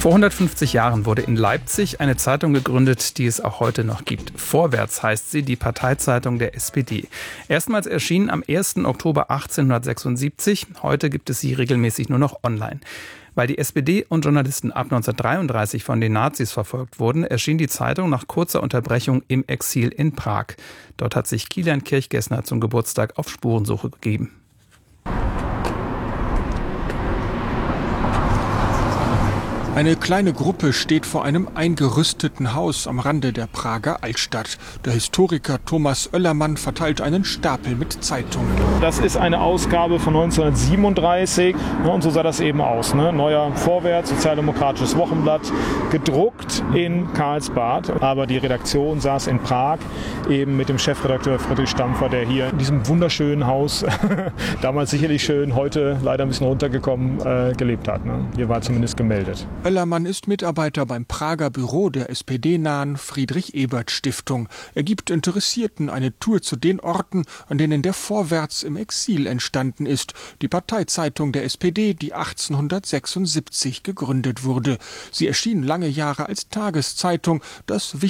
Vor 150 Jahren wurde in Leipzig eine Zeitung gegründet, die es auch heute noch gibt. Vorwärts heißt sie, die Parteizeitung der SPD. Erstmals erschienen am 1. Oktober 1876. Heute gibt es sie regelmäßig nur noch online. Weil die SPD und Journalisten ab 1933 von den Nazis verfolgt wurden, erschien die Zeitung nach kurzer Unterbrechung im Exil in Prag. Dort hat sich Kilian Kirchgessner zum Geburtstag auf Spurensuche gegeben. Eine kleine Gruppe steht vor einem eingerüsteten Haus am Rande der Prager Altstadt. Der Historiker Thomas Oellermann verteilt einen Stapel mit Zeitungen. Das ist eine Ausgabe von 1937 und so sah das eben aus. Neuer Vorwärts, sozialdemokratisches Wochenblatt, gedruckt in Karlsbad. Aber die Redaktion saß in Prag, eben mit dem Chefredakteur Friedrich Stampfer, der hier in diesem wunderschönen Haus, damals sicherlich schön, heute leider ein bisschen runtergekommen, gelebt hat. Hier war zumindest gemeldet. Oellermann ist Mitarbeiter beim Prager Büro der SPD-nahen Friedrich-Ebert-Stiftung. Er gibt Interessierten eine Tour zu den Orten, an denen der Vorwärts im Exil entstanden ist. Die Parteizeitung der SPD, die 1876 gegründet wurde. Sie erschien lange Jahre als Tageszeitung. Das